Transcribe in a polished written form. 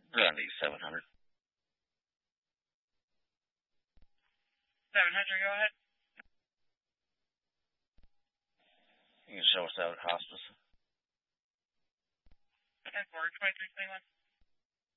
I need 700. 700, go ahead. You can show us out at hospice. 10-4, 2321.